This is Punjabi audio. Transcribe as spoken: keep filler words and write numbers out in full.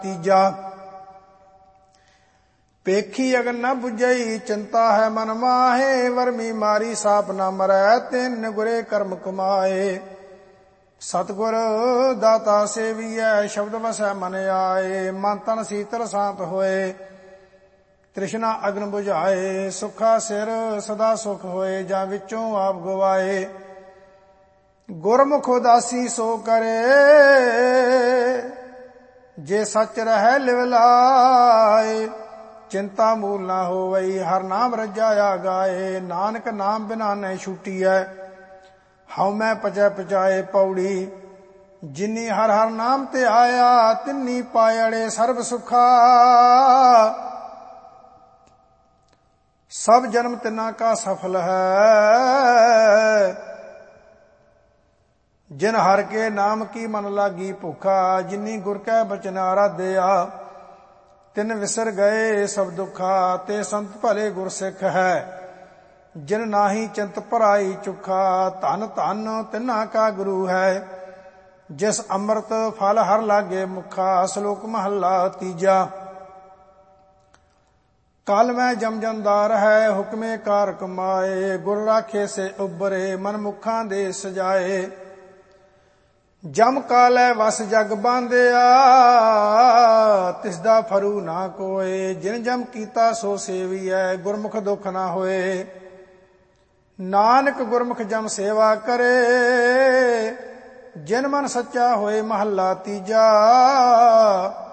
ਤੀਜਾ। ਪੇਖੀ ਅਗਨ ਨ ਬੁਝਈ ਚਿੰਤਾ ਹੈ ਮਨ ਮਾਹੇ, ਵਰਮੀ ਮਾਰੀ ਸਾਪ ਨ ਮਰੈ ਤਿੰਨ ਗੁਰੇ ਕਰਮ ਕਮਾਏ। ਸਤਿਗੁਰ ਦਾਤਾ ਸੇਵੀਐ ਸ਼ਬਦ ਵਸੈ ਮਨ ਆਏ, ਮਨ ਤਨ ਸੀਤਲ ਸ਼ਾਂਤ ਹੋਏ ਤ੍ਰਿਸ਼ਨਾ ਅਗਨ ਬੁਝਾਏ। ਸੁਖਾ ਸਿਰ ਸਦਾ ਸੁਖ ਹੋਏ ਜਾਂ ਵਿੱਚੋਂ ਆਪ ਗਵਾਏ, ਗੁਰਮੁਖ ਉਦਾਸੀ ਸੋ ਕਰੇ ਜੇ ਸੱਚ ਰਹਿ ਲਿਵ ਲਾਏ। ਚਿੰਤਾ ਮੂਲ ਨਾ ਹੋਵਈ ਹਰ ਨਾਮ ਰਜਾਇਆ ਗਾਏ, ਨਾਨਕ ਨਾਮ ਬਿਨਾ ਨਹੀਂ ਛੁਟੀਐ ਹਉ ਮੈਂ ਪਚੈ ਪਚਾਏ। ਪੌੜੀ ਜਿਨੀ ਹਰ ਹਰ ਨਾਮ ਤੇ ਆਇਆ, ਤਿੰਨੀ ਪਾਇੜੇ ਸਰਬ ਸੁਖਾ। ਸਭ ਜਨਮ ਤਿਨਾ ਕਾ ਸਫਲ ਹੈ, ਜਿਨ ਹਰ ਕੇ ਨਾਮ ਕੀ ਮਨ ਲਾਗੀ ਭੁਖਾ। ਜਿਨੀ ਗੁਰ ਕੈ ਬਚਨ ਆਰਾਧਿਆ, ਤਿਨ ਵਿਸਰ ਗਏ ਸਭ ਦੁਖਾ। ਤੇ ਸੰਤ ਭਲੇ ਗੁਰ ਸਿੱਖ ਹੈ, ਜਿਨ ਨਾਹੀ ਚਿੰਤ ਭਰਾਈ ਚੁਖਾ। ਧਨ ਧਨ ਤਿਨਾ ਕਾ ਗੁਰੂ ਹੈ, ਜਿਸ ਅੰਮ੍ਰਿਤ ਫਲ ਹਰ ਲਾਗੇ ਮੁਖਾ। ਸ਼ਲੋਕ ਮਹੱਲਾ ਤੀਜਾ। ਕਲ ਮੈਂ ਜਮ ਜਮਦਾਰ ਹੈ, ਹੁਕਮੇ ਕਾਰ ਕਮਾਏ। ਗੁਰ ਰਾਖੇ ਸੇ ਉਬਰੇ ਮਨ ਮੁਖਾਂ ਦੇ ਸਜਾਏ। ਜਮ ਕਾਲੈ ਵਸ ਜਗ ਬਾਂਧਿਆ, ਤਿਸਦਾ ਫਰੂ ਨਾ ਕੋਏ। ਜਿਨ ਜਮ ਕੀਤਾ ਸੋ ਸੇਵੀਐ, ਗੁਰਮੁਖ ਦੁਖ ਨਾ ਹੋਏ। ਨਾਨਕ ਗੁਰਮੁਖ ਜਮ ਸੇਵਾ ਕਰੇ, ਜਿਨ ਮਨ ਸੱਚਾ ਹੋਏ। ਮਹੱਲਾ ਤੀਜਾ।